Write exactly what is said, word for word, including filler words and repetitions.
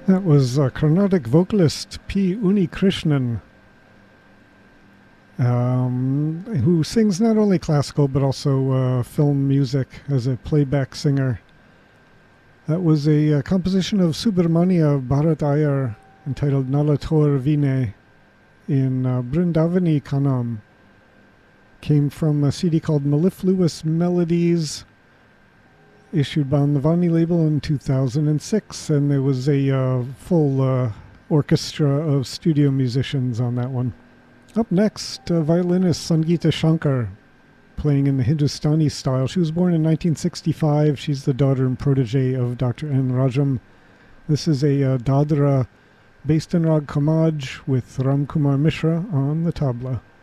That was uh, Carnatic vocalist P. Unikrishnan, um, who sings not only classical but also uh, film music as a playback singer. That was a, uh composition of Subramania Bharat Iyer entitled Nalator Vine in uh, Brindavani Kanam. Came from a C D called Mellifluous Melodies, issued by the Vani label in two thousand six, and there was a uh, full uh, orchestra of studio musicians on that one. Up next, uh, violinist Sangeeta Shankar, playing in the Hindustani style. She was born in nineteen sixty-five. She's the daughter and protege of Doctor N. Rajam. This is a uh, Dadra based in Rag Kamaj with Ram Kumar Mishra on the tabla.